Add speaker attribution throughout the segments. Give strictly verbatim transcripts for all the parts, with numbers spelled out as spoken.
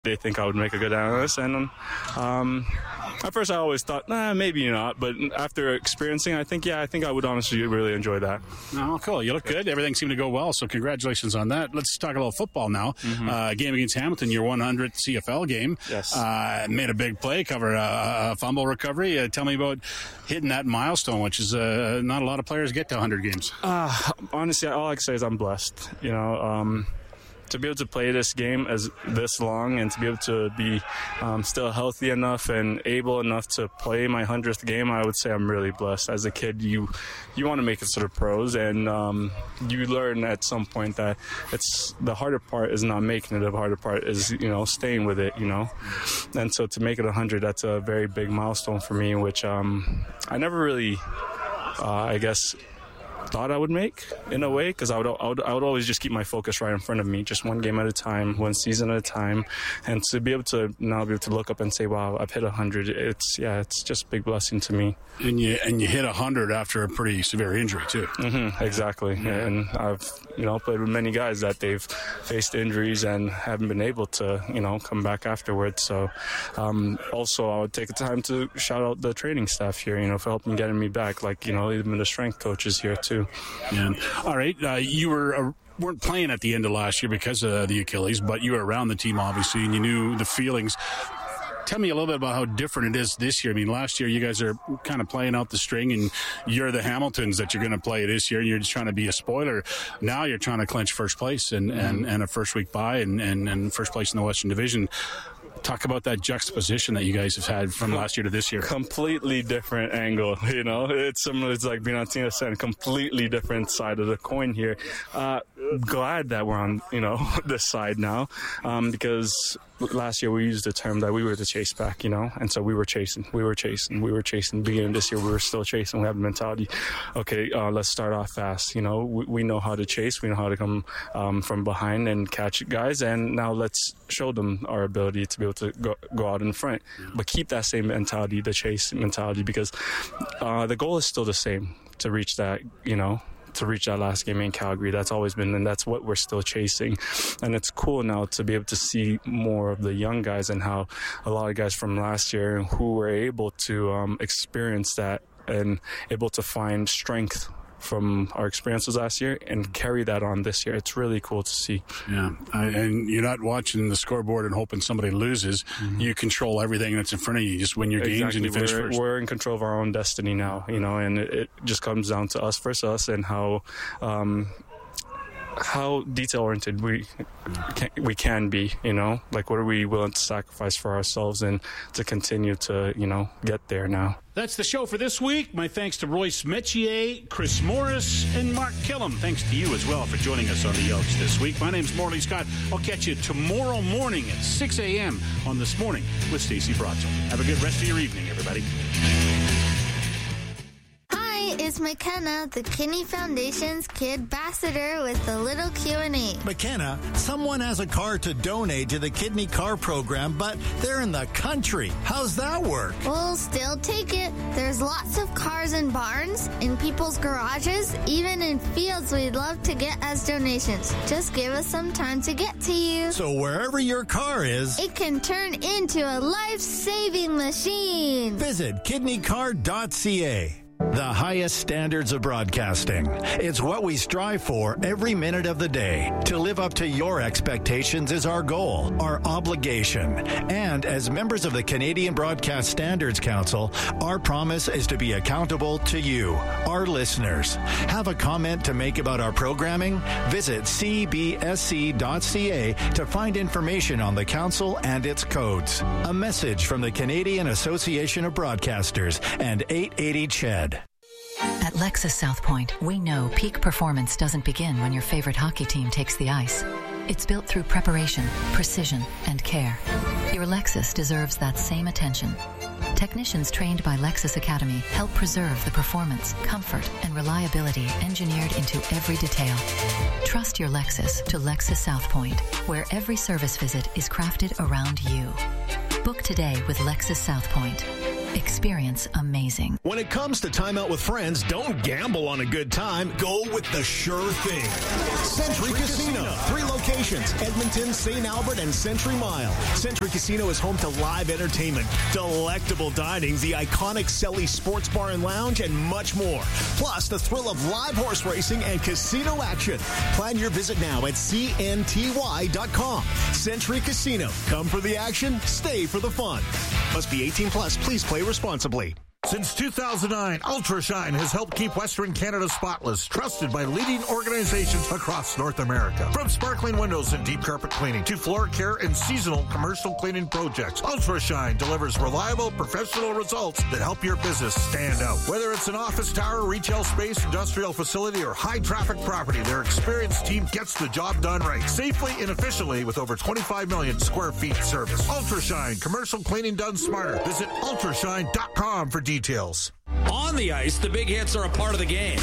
Speaker 1: they think I would make a good analyst. And um, at first I always thought, nah, maybe not. But after experiencing, I think, yeah, I think I would honestly really enjoy that.
Speaker 2: Oh, cool. You look good. Everything seemed to go well, so congratulations on that. Let's talk a little football now. Mm-hmm. Uh, game against Hamilton, your one hundredth C F L game.
Speaker 1: Yes.
Speaker 2: Uh, made a big play, covered a, a fumble recovery. Uh, tell me about hitting that milestone, which is uh, not a lot of players get to one hundred games.
Speaker 1: Uh, honestly, all I can say is I'm blessed. You know, um, to be able to play this game as this long and to be able to be um, still healthy enough and able enough to play my hundredth game, I would say I'm really blessed. As a kid, you you want to make it to the pros, and um, you learn at some point that it's the harder part is not making it. The harder part is, you know, staying with it, you know. And so to make it one hundred, that's a very big milestone for me, which um, I never really, uh, I guess, thought I would make in a way, because I would, I would I would always just keep my focus right in front of me, just one game at a time, one season at a time. And to be able to now be able to look up and say, wow, I've hit one hundred, it's yeah it's just a big blessing to me.
Speaker 2: And you and you hit one hundred after a pretty severe injury too.
Speaker 1: Mm-hmm, exactly. Yeah. And I've you know played with many guys that they've faced injuries and haven't been able to you know come back afterwards. So um, also I would take the time to shout out the training staff here, you know, for helping getting me back, like you know even the strength coaches here too.
Speaker 2: Yeah. All right. Uh, you were uh, weren't playing at the end of last year because of the Achilles, but you were around the team obviously, and you knew the feelings. Tell me a little bit about how different it is this year. I mean, last year you guys are kind of playing out the string, and you're the Hamiltons that you're going to play this year, and you're just trying to be a spoiler. Now you're trying to clinch first place and, mm-hmm. and, and a first week bye and, and, and first place in the Western Division. Talk about that juxtaposition that you guys have had from last year to this year.
Speaker 1: Completely different angle, you know. It's similar. It's like being on Tina said, completely different side of the coin here. Uh, glad that we're on, you know, this side now, um, because last year we used the term that we were the chase back, you know, and so we were chasing, we were chasing, we were chasing. Beginning this year, we were still chasing. We have the mentality, okay, uh, let's start off fast. You know, we, we know how to chase, we know how to come um, from behind and catch guys, and now let's show them our ability to be able to go, go out in front, but keep that same mentality, the chase mentality, because uh, the goal is still the same, to reach that, you know, to reach that last game in Calgary. That's always been, and that's what we're still chasing. And it's cool now to be able to see more of the young guys and how a lot of guys from last year who were able to um, experience that and able to find strength from our experiences last year and carry that on this year. It's really cool to see.
Speaker 2: Yeah, I, and you're not watching the scoreboard and hoping somebody loses. Mm-hmm. You control everything that's in front of you. You just win your games
Speaker 1: exactly.
Speaker 2: and you finish
Speaker 1: we're,
Speaker 2: first.
Speaker 1: We're in control of our own destiny now, you know, and it, it just comes down to us versus us and how um, how detail-oriented we can, we can be, you know, like what are we willing to sacrifice for ourselves and to continue to, you know, get there now.
Speaker 2: That's the show for this week. My thanks to Royce Metier, Chris Morris, and Mark Killam. Thanks to you as well for joining us on the Elks this week. My name's Morley Scott. I'll catch you tomorrow morning at six a.m. on This Morning with Stacey Brazzo. Have a good rest of your evening, everybody.
Speaker 3: It's McKenna, the Kinney Foundation's Kid Ambassador, with the little Q and A.
Speaker 4: McKenna, someone has a car to donate to the Kidney Car Program, but they're in the country. How's that work?
Speaker 3: We'll still take it. There's lots of cars in barns, in people's garages, even in fields we'd love to get as donations. Just give us some time to get to you.
Speaker 4: So wherever your car is,
Speaker 3: it can turn into a life-saving machine.
Speaker 4: Visit kidney car dot c a. The highest standards of broadcasting. It's what we strive for every minute of the day. To live up to your expectations is our goal, our obligation. And as members of the Canadian Broadcast Standards Council, our promise is to be accountable to you, our listeners. Have a comment to make about our programming? Visit c b s c dot c a to find information on the council and its codes. A message from the Canadian Association of Broadcasters and eight eighty C H E D.
Speaker 5: At Lexus South Point, we know peak performance doesn't begin when your favorite hockey team takes the ice. It's built through preparation, precision, and care. Your Lexus deserves that same attention. Technicians trained by Lexus Academy help preserve the performance, comfort, and reliability engineered into every detail. Trust your Lexus to Lexus South Point, where every service visit is crafted around you. Book today with Lexus South Point. Experience amazing.
Speaker 6: When it comes to time out with friends, don't gamble on a good time. Go with the sure thing. Century Casino. Three locations: Edmonton, Saint Albert, and Century Mile. Century Casino is home to live entertainment, delectable dining, the iconic Selly Sports Bar and Lounge, and much more. Plus, the thrill of live horse racing and casino action. Plan your visit now at C N T Y dot com. Century Casino. Come for the action, stay for the fun. Must be eighteen plus. Please play responsibly.
Speaker 7: Since two thousand nine, UltraShine has helped keep Western Canada spotless, trusted by leading organizations across North America. From sparkling windows and deep carpet cleaning to floor care and seasonal commercial cleaning projects, UltraShine delivers reliable, professional results that help your business stand out. Whether it's an office tower, retail space, industrial facility, or high-traffic property, their experienced team gets the job done right, safely and efficiently with over twenty-five million square feet service. UltraShine, commercial cleaning done smarter. Visit ultrashine dot com for details. Details.
Speaker 8: On the ice, the big hits are a part of the game,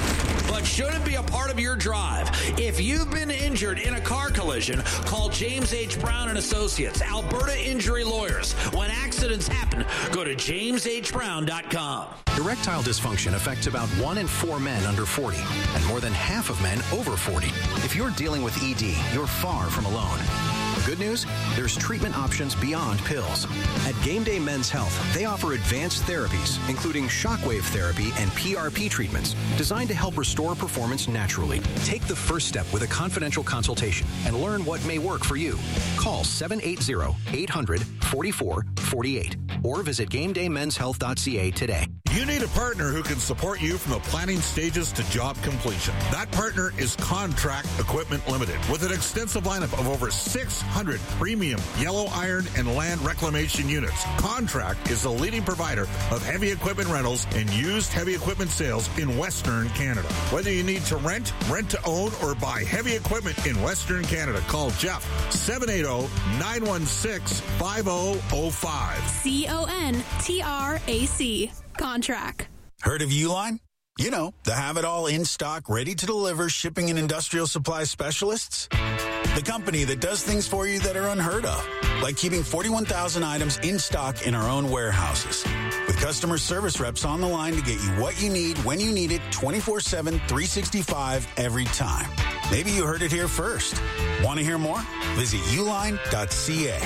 Speaker 8: but shouldn't be a part of your drive. If you've been injured in a car collision, call James H. Brown and Associates, Alberta Injury Lawyers. When accidents happen, go to james h brown dot com.
Speaker 9: Erectile dysfunction affects about one in four men under forty and more than half of men over forty. If you're dealing with E D, you're far from alone. Good news? There's treatment options beyond pills. At Game Day Men's Health, they offer advanced therapies, including shockwave therapy and P R P treatments, designed to help restore performance naturally. Take the first step with a confidential consultation and learn what may work for you. Call seven eight zero, eight hundred, forty-four forty-eight or visit game day men's health dot c a today.
Speaker 7: You need a partner who can support you from the planning stages to job completion. That partner is Contract Equipment Limited, with an extensive lineup of over six hundred premium yellow iron and land reclamation units. Contract is the leading provider of heavy equipment rentals and used heavy equipment sales in Western Canada. Whether you need to rent, rent to own, or buy heavy equipment in Western Canada, call Jeff, seven eight zero, nine one six, five zero zero five.
Speaker 10: C O N T R A C. Contract.
Speaker 11: Heard of Uline? You know, the have-it-all in-stock, ready-to-deliver shipping and industrial supply specialists. The company that does things for you that are unheard of, like keeping forty-one thousand items in stock in our own warehouses. With customer service reps on the line to get you what you need, when you need it, twenty-four seven, three sixty-five, every time. Maybe you heard it here first. Want to hear more? Visit uline dot c a.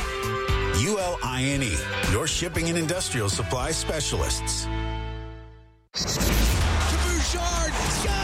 Speaker 11: U L I N E, your shipping and industrial supply specialists.
Speaker 8: Bouchard,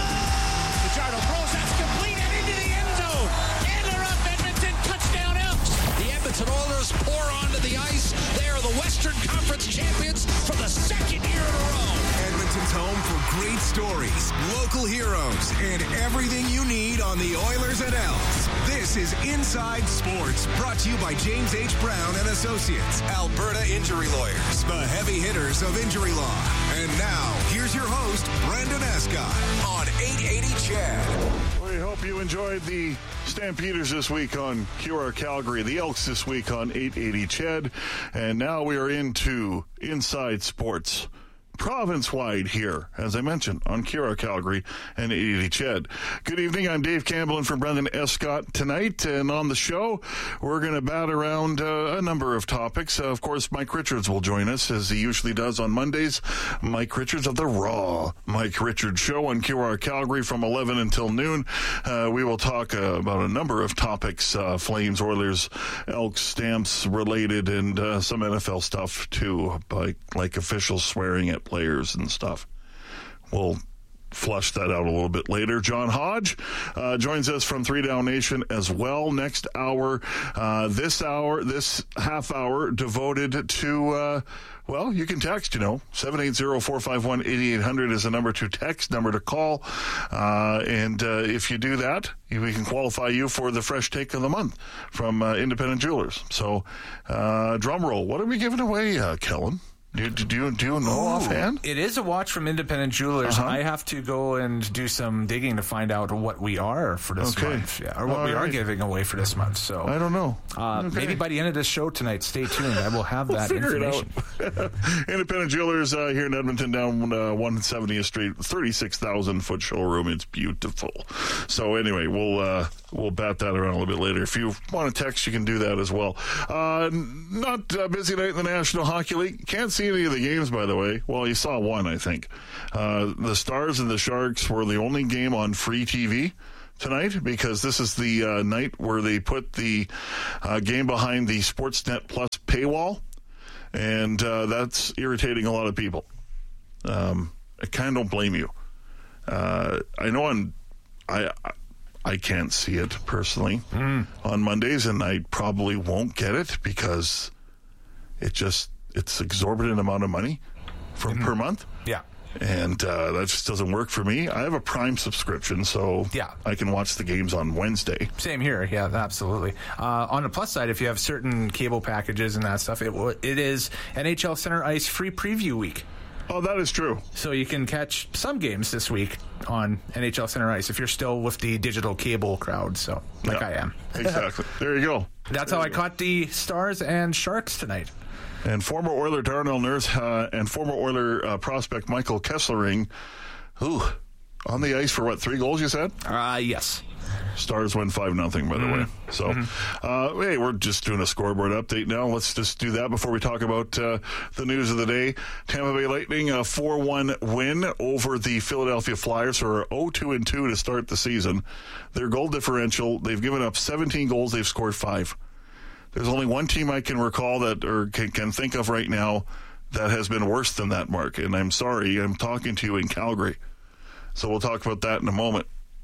Speaker 8: Fajardo throws, that's complete and into the end zone. And they're up, Edmonton, touchdown Elks. The Edmonton Oilers pour onto the ice. They are the Western Conference champions for the second year in a row.
Speaker 12: Edmonton's home for great stories, local heroes, and everything you need on the Oilers and Elks. This is Inside Sports, brought to you by James H. Brown and Associates, Alberta Injury Lawyers, the heavy hitters of injury law. And now, here's your host, Brendan Escott, on eight eighty C H E D.
Speaker 13: We hope you enjoyed the Stampeders this week on Q R Calgary, the Elks this week on eight eighty C H E D. And now we are into Inside Sports, province-wide here, as I mentioned, on Q R Calgary and eight eighty C H E D. Good evening, I'm Dave Campbell in for Brendan Escott tonight, and on the show, we're going to bat around uh, a number of topics. Uh, of course, Mike Richards will join us, as he usually does on Mondays. Mike Richards of the Raw Mike Richards Show on Q R Calgary from eleven until noon. Uh, we will talk uh, about a number of topics, uh, Flames, Oilers, Elks, Stamps related, and uh, some N F L stuff, too, like, like officials swearing at players and stuff. We'll flush that out a little bit later. John Hodge uh, joins us from Three Down Nation as well. Next hour, uh, this hour, this half hour devoted to, uh, well, you can text, you know, seven eight zero, four five one, eight eight zero zero is the number to text, number to call. Uh, and uh, if you do that, we can qualify you for the Fresh Take of the Month from uh, Independent Jewelers. So, uh, drum roll. What are we giving away, uh, Kellen? Do, do, you, do you know Ooh, offhand?
Speaker 14: It is a watch from Independent Jewelers. Uh-huh. I have to go and do some digging to find out what we are for this
Speaker 13: okay.
Speaker 14: month. Yeah, or what All we right. are giving away for this month. So
Speaker 13: I don't know.
Speaker 14: Uh, okay. Maybe by the end of this show tonight, stay tuned. I will have
Speaker 13: we'll
Speaker 14: that information.
Speaker 13: It out. Independent Jewelers uh, here in Edmonton, down uh, one hundred seventieth Street, thirty-six thousand foot showroom. It's beautiful. So anyway, we'll uh, we'll bat that around a little bit later. If you want to text, you can do that as well. Uh, not a busy night in the National Hockey League. Can't see any of the games, by the way. Well, you saw one, I think. Uh, the Stars and the Sharks were the only game on free T V tonight, because this is the uh, night where they put the uh, game behind the Sportsnet Plus paywall, and uh, that's irritating a lot of people. Um, I kind of don't blame you. Uh, I know I'm, I I can't see it personally mm. on Mondays, and I probably won't get it because it just it's exorbitant amount of money for mm-hmm. per month.
Speaker 14: Yeah.
Speaker 13: And uh, that just doesn't work for me. I have a Prime subscription, so
Speaker 14: yeah.
Speaker 13: I can watch the games on Wednesday.
Speaker 14: Same here, yeah, absolutely. Uh, on the plus side, if you have certain cable packages and that stuff, it it is N H L Center Ice free preview week.
Speaker 13: Oh, that is true.
Speaker 14: So you can catch some games this week on N H L Center Ice if you're still with the digital cable crowd, so like
Speaker 13: yeah,
Speaker 14: I am.
Speaker 13: Exactly. There you go.
Speaker 14: That's
Speaker 13: there
Speaker 14: how I go. Caught the Stars and Sharks tonight.
Speaker 13: And former Oiler Darnell Nurse uh, and former Oiler uh, prospect Michael Kesslering, who on the ice for what, three goals you said?
Speaker 14: Uh, yes.
Speaker 13: Stars win five nothing, by the
Speaker 14: mm-hmm.
Speaker 13: way. So,
Speaker 14: mm-hmm.
Speaker 13: uh, hey, we're just doing a scoreboard update now. Let's just do that before we talk about uh, the news of the day. Tampa Bay Lightning, a four one win over the Philadelphia Flyers, who are oh two and two to start the season. Their goal differential, they've given up seventeen goals, they've scored five. There's only one team I can recall that, or can, can think of right now, that has been worse than that mark. And I'm sorry, I'm talking to you in Calgary. So we'll talk about that in a moment.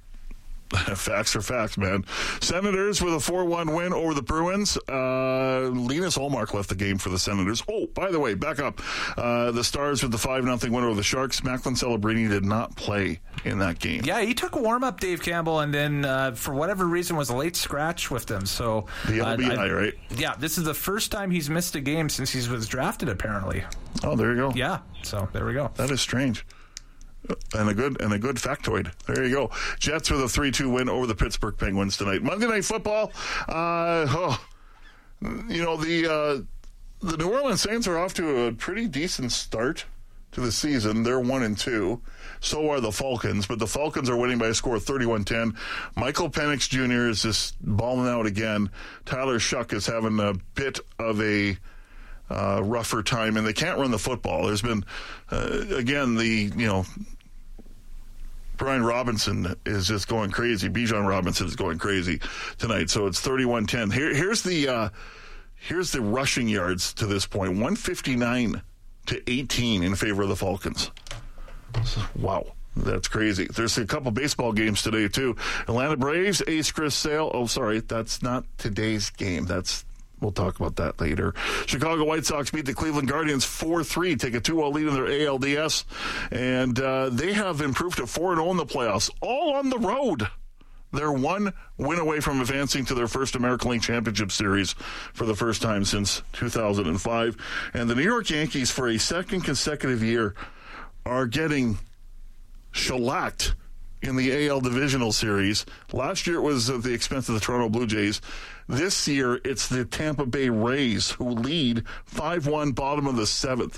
Speaker 13: Facts are facts, man. Senators with a four one win over the Bruins. Uh, Linus Ullmark left the game for the Senators. Oh, by the way, back up. Uh, the Stars with the five nothing win over the Sharks. Macklin Celebrini did not play in that game.
Speaker 14: Yeah, he took a warm-up, Dave Campbell, and then uh, for whatever reason was a late scratch with them. So
Speaker 13: the L B I,
Speaker 14: uh, I,
Speaker 13: right?
Speaker 14: Yeah, this is the first time he's missed a game since he was drafted, apparently.
Speaker 13: Oh, there you go.
Speaker 14: Yeah, so there we go.
Speaker 13: That is strange. And a good and a good factoid. There you go. Jets with a three two win over the Pittsburgh Penguins tonight. Monday Night Football. Uh, oh, you know, the uh, the New Orleans Saints are off to a pretty decent start to the season. They're one and two. So are the Falcons, but the Falcons are winning by a score of thirty-one ten. Michael Penix Junior is just balling out again. Tyler Shuck is having a bit of a uh, rougher time, and they can't run the football. There's been, uh, again, the, you know, Brian Robinson is just going crazy. Bijan Robinson is going crazy tonight. So it's thirty-one ten. Here, here's the uh, here's the rushing yards to this point. one fifty-nine to eighteen in favor of the Falcons. Wow. That's crazy. There's a couple baseball games today, too. Atlanta Braves, ace Chris Sale. Oh, sorry. That's not today's game. That's We'll talk about that later. Chicago White Sox beat the Cleveland Guardians four three, take a two oh lead in their A L D S, and uh, they have improved to four and oh in the playoffs, all on the road. They're one win away from advancing to their first American League Championship Series for the first time since two thousand five. And the New York Yankees, for a second consecutive year, are getting shellacked in the A L Divisional Series. Last year it was at the expense of the Toronto Blue Jays. This year it's the Tampa Bay Rays who lead five one, bottom of the seventh.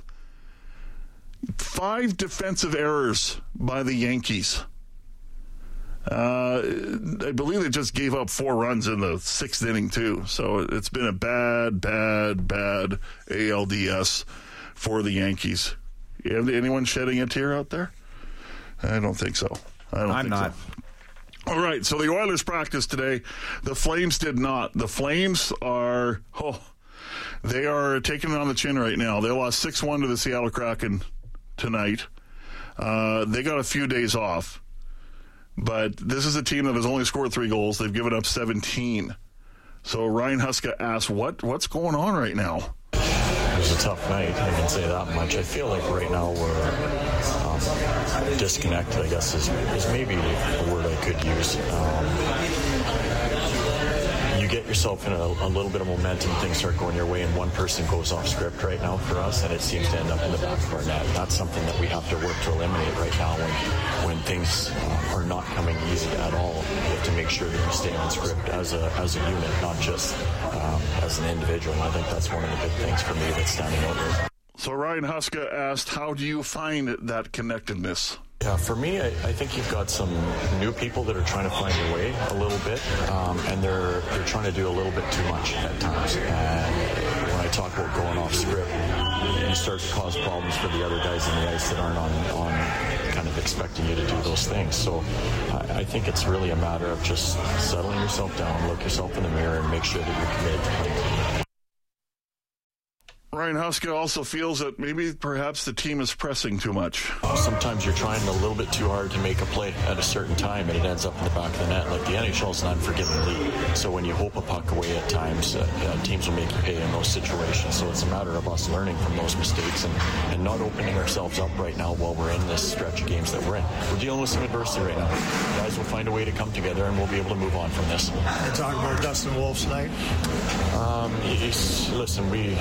Speaker 13: Five defensive errors by the Yankees. Uh, I believe they just gave up four runs in the sixth inning, too. So it's been a bad, bad, bad A L D S for the Yankees. Anyone shedding a tear out there? I don't think so. I don't
Speaker 14: I'm
Speaker 13: think
Speaker 14: not.
Speaker 13: so. All right, so the Oilers practiced today. The Flames did not. The Flames are, oh, they are taking it on the chin right now. They lost six one to the Seattle Kraken tonight. Uh, they got a few days off. But this is a team that has only scored three goals. They've given up seventeen. So Ryan Huska asks, what, what's going on right now?
Speaker 15: It was a tough night, I can say that much. I feel like right now we're um, disconnected, I guess, is, is maybe a word I could use. Um, you get yourself in a, a little bit of momentum, things start going your way, and one person goes off script right now for us, and it seems to end up in the back of our net. That's something that we have to work to eliminate right now when, when things uh, are not coming easy at all. We have to make sure that we stay on script as a, as a unit, not just um, as an individual. And I think that's one of the big things for me that's standing out there.
Speaker 13: So Ryan Huska asked, how do you find that connectedness?
Speaker 15: Yeah, for me, I, I think you've got some new people that are trying to find their way a little bit, um, and they're they're trying to do a little bit too much at times. And when I talk about going off script, you start to cause problems for the other guys on the ice that aren't on, on kind of expecting you to do those things. So I, I think it's really a matter of just settling yourself down, look yourself in the mirror, and make sure that you're committed to playing.
Speaker 13: Ryan Huska also feels that maybe perhaps the team is pressing too much.
Speaker 15: Sometimes you're trying a little bit too hard to make a play at a certain time, and it ends up in the back of the net. Like the N H L is an unforgiving league, so when you hope a puck away at times, uh, uh, teams will make you pay in those situations. So it's a matter of us learning from those mistakes and, and not opening ourselves up right now while we're in this stretch of games that we're in. We're dealing with some adversity right now. Guys will find a way to come together, and we'll be able to move on from this.
Speaker 16: You talking about Dustin Wolf tonight?
Speaker 15: Um, he's, listen, we...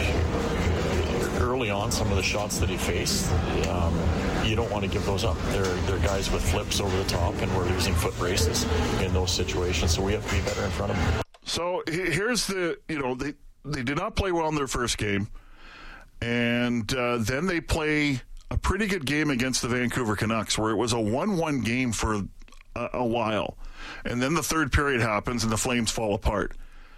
Speaker 15: Early on, some of the shots that he faced, um, you don't want to give those up. They're, they're guys with flips over the top, and we're losing foot braces in those situations, so we have to be better in front of them.
Speaker 13: So here's the, you know, they, they did not play well in their first game, and uh, then they play a pretty good game against the Vancouver Canucks, where it was a one one game for a, a while, and then the third period happens, and the Flames fall apart.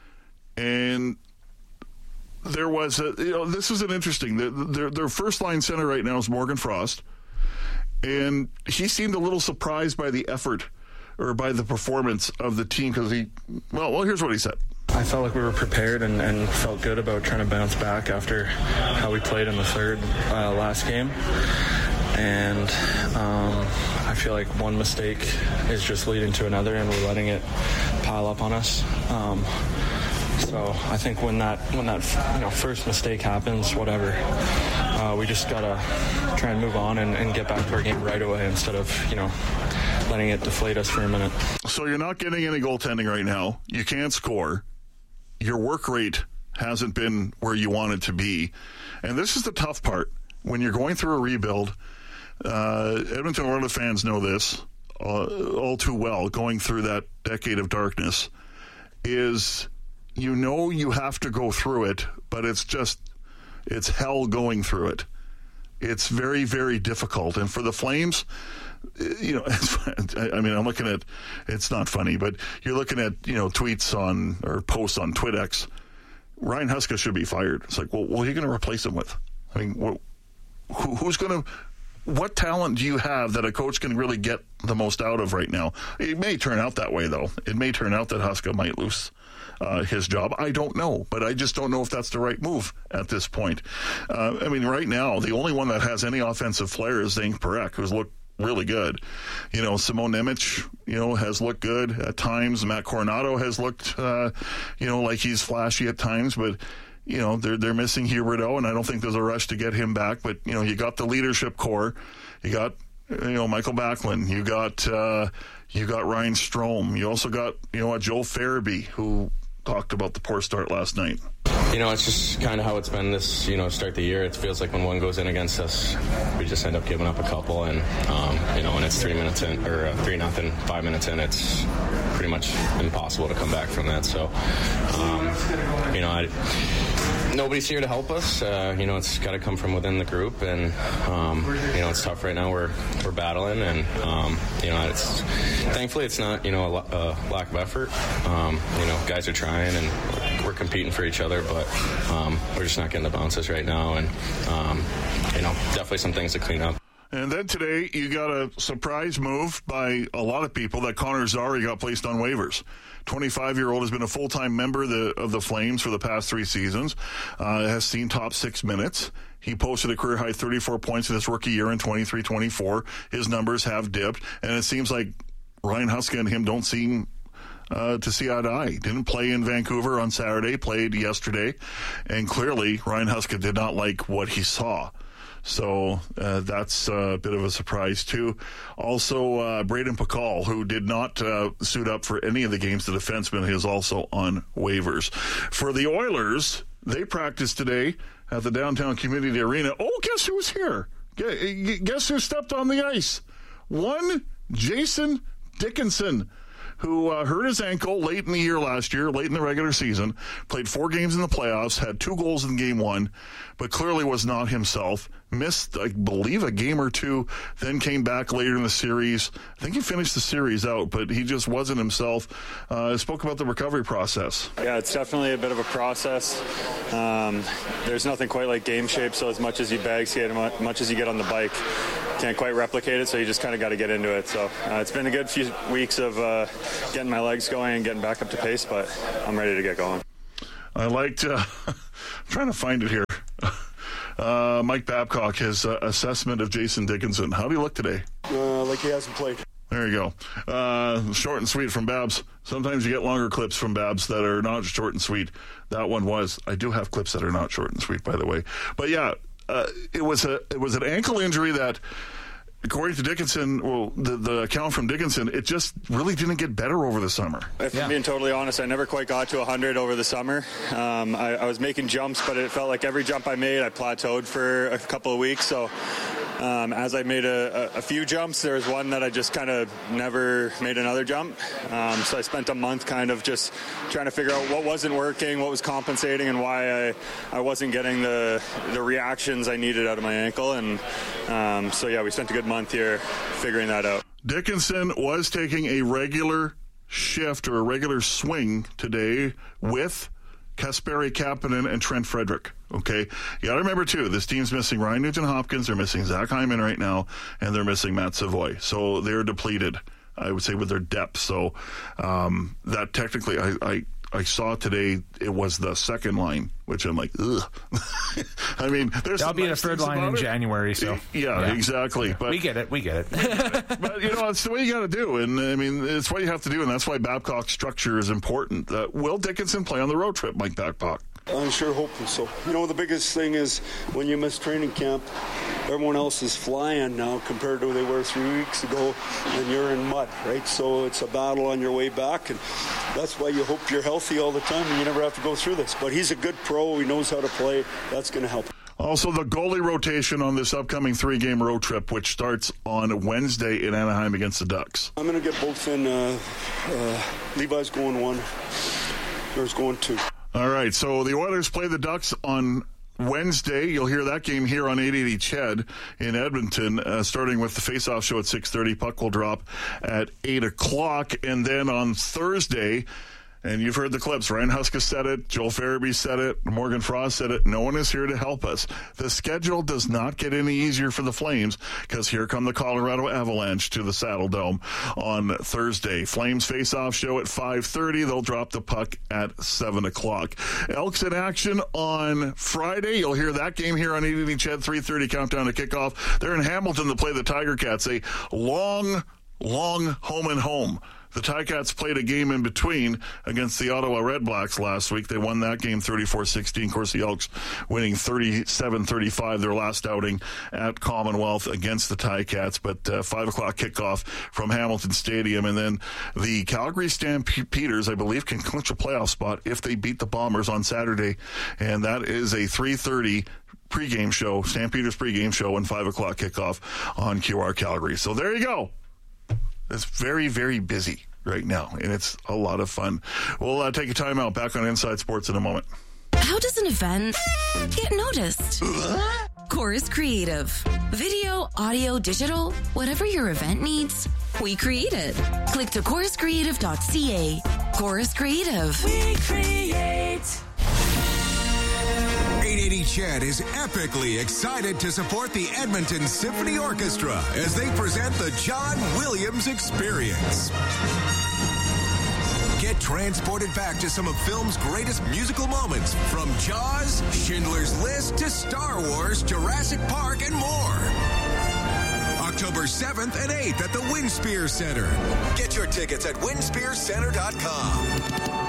Speaker 13: And there was a, you know, this is an interesting, their, their first line center right now is Morgan Frost, and he seemed a little surprised by the effort or by the performance of the team because he, well, well, here's what he said.
Speaker 17: I felt like we were prepared and, and felt good about trying to bounce back after how we played in the third uh, last game. And um, I feel like one mistake is just leading to another, and we're letting it pile up on us. Um, So I think when that when that you know first mistake happens, whatever, uh, we just gotta try and move on and, and get back to our game right away instead of you know letting it deflate us for a minute.
Speaker 13: So you're not getting any goaltending right now. You can't score. Your work rate hasn't been where you want it to be, and this is the tough part when you're going through a rebuild. Uh, Edmonton Oilers fans know this uh, all too well. Going through that decade of darkness is. You know you have to go through it, but it's just, it's hell going through it. It's very, very difficult. And for the Flames, you know, I mean, I'm looking at, it's not funny, but you're looking at, you know, tweets on, or posts on TwitX. Ryan Huska should be fired. It's like, well, what are you going to replace him with? I mean, what, who, who's going to, what talent do you have that a coach can really get the most out of right now? It may turn out that way, though. It may turn out that Huska might lose Uh, his job. I don't know, but I just don't know if that's the right move at this point. Uh, I mean, right now, the only one that has any offensive flair is Zane Parekh, who's looked really good. You know, Simon Nemec, you know, has looked good at times. Matt Coronado has looked, uh, you know, like he's flashy at times, but you know, they're they're missing Huberdeau, and I don't think there's a rush to get him back. But you know, you got the leadership core, you got you know Michael Backlund, you got uh, you got Ryan Strome, you also got you know Joel Farabee, who talked about the poor start last night.
Speaker 17: You know, it's just kind of how it's been this, you know, start the year. It feels like when one goes in against us, we just end up giving up a couple. And, um, you know, when it's three minutes in, or uh, three nothing, five minutes in, it's pretty much impossible to come back from that. So, um, you know, I, nobody's here to help us. Uh, you know, it's got to come from within the group. And, um, you know, it's tough right now. We're we're battling. And, um, you know, it's thankfully it's not, you know, a, a lack of effort. Um, you know, guys are trying and we're competing for each other, but um, we're just not getting the bounces right now, and um, you know, definitely some things to clean up.
Speaker 13: And then today, you got a surprise move by a lot of people that Connor Zary got placed on waivers. twenty-five-year-old has been a full-time member of the, of the Flames for the past three seasons, uh, has seen top six minutes. He posted a career-high thirty-four points in his rookie year in twenty-three twenty-four. His numbers have dipped, and it seems like Ryan Huska and him don't seem Uh, to see eye to eye. Didn't play in Vancouver on Saturday, played yesterday, and clearly Ryan Huska did not like what he saw. So uh, that's a bit of a surprise too. Also, uh, Braden Pakal, who did not uh, suit up for any of the games, the defenseman, is also on waivers. For the Oilers, they practiced today at the Downtown Community Arena. Oh, guess who was here? Guess who stepped on the ice? One Jason Dickinson, who uh, hurt his ankle late in the year last year, late in the regular season, played four games in the playoffs, had two goals in game one, but clearly was not himself. missed, I believe, a game or two, then came back later in the series. I think he finished the series out, but he just wasn't himself. Uh, spoke about the recovery process.
Speaker 18: Yeah, it's definitely a bit of a process. Um, there's nothing quite like game shape, so as much as you bag skate, as much as you get on the bike, can't quite replicate it, so you just kind of got to get into it. So uh, it's been a good few weeks of uh, getting my legs going and getting back up to pace, but I'm ready to get going.
Speaker 13: I liked, uh, I'm trying to find it here. Uh, Mike Babcock, his uh, assessment of Jason Dickinson. How do you look today?
Speaker 19: Uh, like he hasn't played.
Speaker 13: There you go. Uh, short and sweet from Babs. Sometimes you get longer clips from Babs that are not short and sweet. That one was. I do have clips that are not short and sweet, by the way. But yeah, uh, it was a it was an ankle injury that, according to Dickinson, well, the, the account from Dickinson, it just really didn't get better over the summer.
Speaker 18: If I'm being totally honest, I never quite got to one hundred over the summer. Um, I, I was making jumps, but it felt like every jump I made, I plateaued for a couple of weeks. So um, as I made a, a, a few jumps, there was one that I just kind of never made another jump. Um, so I spent a month kind of just trying to figure out what wasn't working, what was compensating, and why I, I wasn't getting the, the reactions I needed out of my ankle. And um, so, yeah, we spent a good month here figuring that out.
Speaker 13: Dickinson was taking a regular shift or a regular swing today with Kasperi Kapanen and Trent Frederick. Okay, you got to remember too, this team's missing Ryan Nugent-Hopkins, they're missing Zach Hyman right now, and they're missing Matt Savoy. So they're depleted, I would say, with their depth. So um, that technically, I, I I saw today it was the second line, which I'm like, ugh. I mean, there's
Speaker 14: that'll be nice a third line in it. January. So
Speaker 13: yeah, yeah. exactly. But
Speaker 14: we get it, we get it.
Speaker 13: But you know, it's the way you got to do, and I mean, it's what you have to do, and that's why Babcock's structure is important. Uh, will Dickinson play on the road trip, Mike Babcock?
Speaker 19: I'm sure hoping so. You know, the biggest thing is when you miss training camp, everyone else is flying now compared to where they were three weeks ago, and you're in mud, right? So it's a battle on your way back, and that's why you hope you're healthy all the time and you never have to go through this. But he's a good pro. He knows how to play. That's going to help.
Speaker 13: Also, the goalie rotation on this upcoming three-game road trip, which starts on Wednesday in Anaheim against the Ducks.
Speaker 19: I'm going to get both in. Uh, uh, Levi's going one. There's going two.
Speaker 13: All right, so the Oilers play the Ducks on Wednesday. You'll hear that game here on eight eighty C H E D in Edmonton, uh, starting with the face-off show at six thirty. Puck will drop at eight o'clock. And then on Thursday, and you've heard the clips, Ryan Huska said it, Joel Farabee said it, Morgan Frost said it, no one is here to help us. The schedule does not get any easier for the Flames because here come the Colorado Avalanche to the Saddle Dome on Thursday. Flames face-off show at five thirty. They'll drop the puck at seven o'clock. Elks in action on Friday. You'll hear that game here on eight eighty C H E D, three thirty countdown to kickoff. They're in Hamilton to play the Tiger Cats, a long, long home and home. The Ticats played a game in between against the Ottawa Red Blacks last week. They won that game thirty-four sixteen. Of course, the Elks winning thirty-seven thirty-five, their last outing at Commonwealth against the Ticats. But uh, five o'clock kickoff from Hamilton Stadium. And then the Calgary Stampeders, I believe, can clinch a playoff spot if they beat the Bombers on Saturday. And that is a three thirty pregame show, Stampeders pregame show, and five o'clock kickoff on Q R Calgary. So there you go. It's very, very busy right now, and it's a lot of fun. We'll uh, take a time out. Back on Inside Sports in a moment.
Speaker 20: How does an event get noticed? Chorus Creative. Video, audio, digital, whatever your event needs, we create it. Click to chorus creative dot c a. Chorus Creative.
Speaker 12: We create. eight eighty C H E D is epically excited to support the Edmonton Symphony Orchestra as they present the John Williams Experience. Get transported back to some of film's greatest musical moments, from Jaws, Schindler's List, to Star Wars, Jurassic Park, and more. October seventh and eighth at the Winspear Center. Get your tickets at winspear center dot com.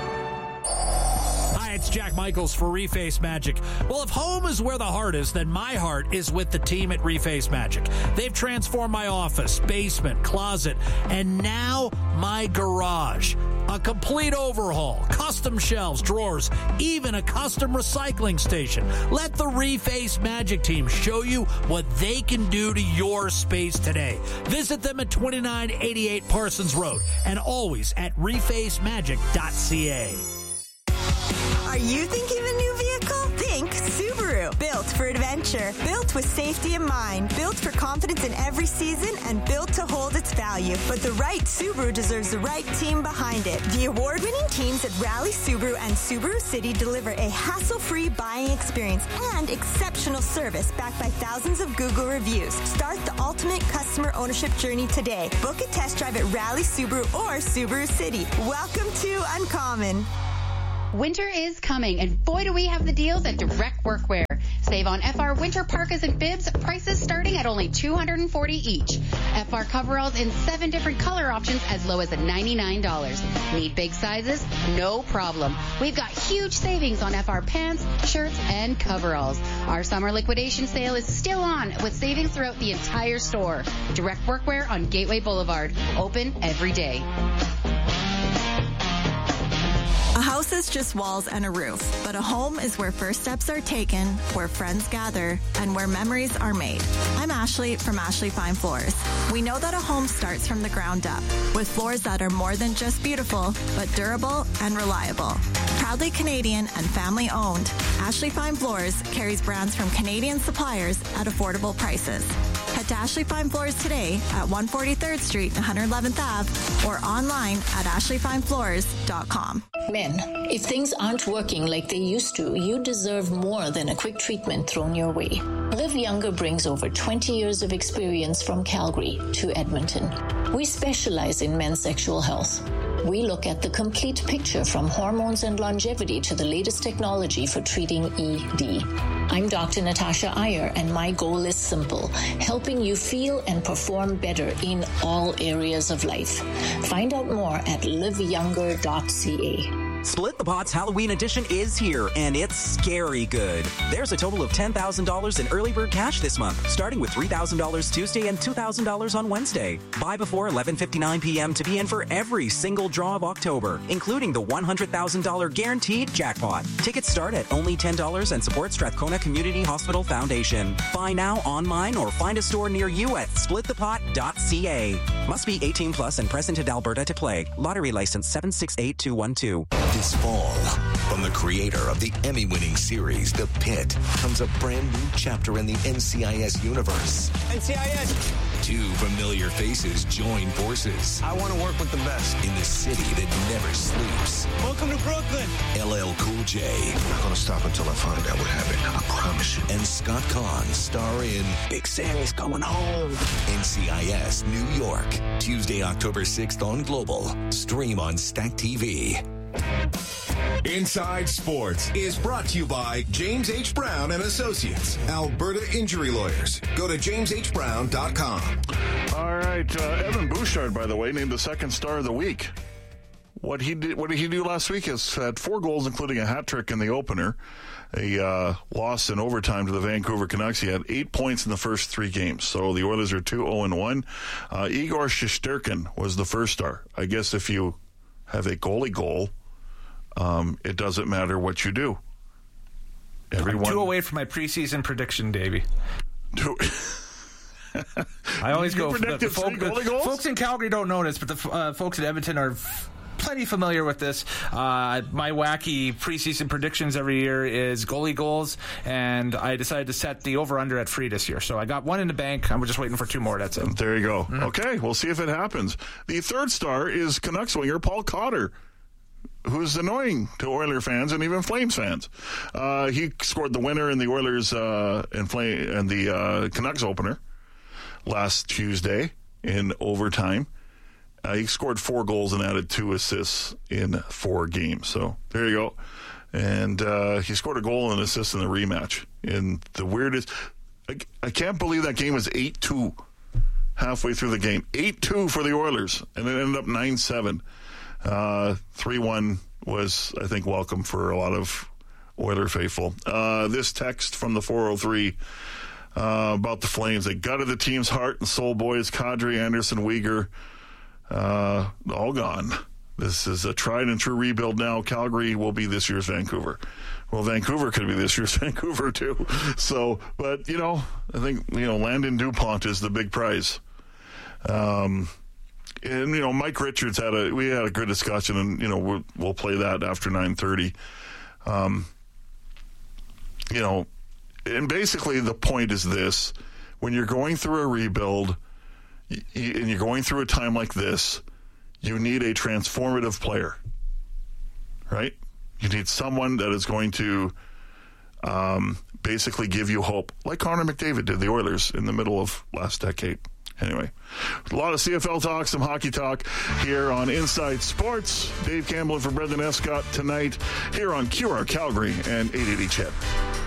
Speaker 8: It's Jack Michaels for Reface Magic. Well, if home is where the heart is, then my heart is with the team at Reface Magic. They've transformed my office, basement, closet, and now my garage. A complete overhaul, custom shelves, drawers, even a custom recycling station. Let the Reface Magic team show you what they can do to your space today. Visit them at twenty-nine eighty-eight Parsons Road and always at reface magic dot c a.
Speaker 21: Are you thinking of a new vehicle? Think Subaru. Built for adventure. Built with safety in mind. Built for confidence in every season and built to hold its value. But the right Subaru deserves the right team behind it. The award-winning teams at Rally Subaru and Subaru City deliver a hassle-free buying experience and exceptional service backed by thousands of Google reviews. Start the ultimate customer ownership journey today. Book a test drive at Rally Subaru or Subaru City. Welcome to Uncommon.
Speaker 22: Winter is coming, and boy, do we have the deals at Direct Workwear. Save on F R winter parkas and bibs, prices starting at only two hundred forty dollars each. F R coveralls in seven different color options as low as ninety-nine dollars. Need big sizes? No problem. We've got huge savings on F R pants, shirts, and coveralls. Our summer liquidation sale is still on with savings throughout the entire store. Direct Workwear on Gateway Boulevard. Open every day.
Speaker 21: A house is just walls and a roof, but a home is where first steps are taken, where friends gather, and where memories are made. I'm Ashley from Ashley Fine Floors. We know that a home starts from the ground up, with floors that are more than just beautiful, but durable and reliable. Proudly Canadian and family owned, Ashley Fine Floors carries brands from Canadian suppliers at affordable prices. Head to Ashley Fine Floors today at one forty-third Street and one hundred eleventh Avenue or online at ashley fine floors dot com.
Speaker 23: Men, if things aren't working like they used to, you deserve more than a quick treatment thrown your way. Live Younger brings over twenty years of experience from Calgary to Edmonton. We specialize in men's sexual health. We look at the complete picture from hormones and longevity to the latest technology for treating E D. I'm Doctor Natasha Iyer, and my goal is simple, helping you feel and perform better in all areas of life. Find out more at live younger dot c a.
Speaker 24: Split the Pot's Halloween edition is here, and it's scary good. There's a total of ten thousand dollars in early bird cash this month, starting with three thousand dollars Tuesday and two thousand dollars on Wednesday. Buy before eleven fifty-nine p.m. to be in for every single draw of October, including the one hundred thousand dollars guaranteed jackpot. Tickets start at only ten dollars and support Strathcona Community Hospital Foundation. Buy now online or find a store near you at split the pot dot c a. Must be eighteen plus and present in Alberta to play. Lottery license seven six eight two one two.
Speaker 12: This fall, from the creator of the Emmy-winning series The Pit, comes a brand new chapter in the N C I S universe.
Speaker 25: N C I S!
Speaker 12: Two familiar faces join forces.
Speaker 25: I want to work with the best.
Speaker 12: In the city that never sleeps.
Speaker 25: Welcome to Brooklyn!
Speaker 12: L L Cool J.
Speaker 26: I'm not going to stop until I find out what happened. I promise you.
Speaker 12: And Scott Kahn star in
Speaker 26: Big Sam is coming home.
Speaker 12: N C I S New York. Tuesday, October sixth on Global. Stream on Stack T V.
Speaker 27: Inside Sports is brought to you by James H. Brown and Associates, Alberta Injury Lawyers. Go to james h brown dot com.
Speaker 13: All right, uh, Evan Bouchard, by the way, named the second star of the week. What he did, what did he do last week? Is had four goals, including a hat trick in the opener. A uh, loss in overtime to the Vancouver Canucks. He had eight points in the first three games. So the Oilers are two oh and one. Uh, Igor Shesterkin was the first star. I guess if you have a goalie goal, Um, it doesn't matter what you do. Everyone,
Speaker 14: I'm two away from my preseason prediction, Davey.
Speaker 13: Two.
Speaker 14: I always
Speaker 13: you
Speaker 14: go. For the, the folk,
Speaker 13: goalie goals?
Speaker 14: Folks in Calgary don't know this, but the uh, folks at Edmonton are f- plenty familiar with this. Uh, my wacky preseason predictions every year is goalie goals, and I decided to set the over-under at three this year. So I got one in the bank. I'm just waiting for two more. That's it.
Speaker 13: There you go. Mm-hmm. Okay, we'll see if it happens. The third star is Canucks winger Paul Cotter, who's annoying to Oiler fans and even Flames fans. Uh, he scored the winner in the Oilers uh, and Flame and the uh, Canucks opener last Tuesday in overtime. Uh, he scored four goals and added two assists in four games. So there you go. And uh, he scored a goal and an assist in the rematch. In the weirdest, I, I can't believe that game was eight two halfway through the game. eight two for the Oilers, and it ended up nine seven. Uh, three one was, I think, welcome for a lot of Oiler faithful. Uh, this text from the four oh three uh, about the Flames. They gutted the team's heart and soul, boys. Kadri, Anderson, Weegar, uh, all gone. This is a tried and true rebuild now. Calgary will be this year's Vancouver. Well, Vancouver could be this year's Vancouver, too. So, but, you know, I think, you know, Landon DuPont is the big prize. Um, And, you know, Mike Richards had a, we had a good discussion, and, you know, we'll, we'll play that after nine thirty. Um, you know, and basically the point is this: when you're going through a rebuild y- and you're going through a time like this, you need a transformative player, right? You need someone that is going to um, basically give you hope, like Connor McDavid did the Oilers in the middle of last decade. Anyway, a lot of C F L talk, some hockey talk here on Inside Sports. Dave Campbell for Brendan Escott tonight here on Q R Calgary and eight eighty C H E D.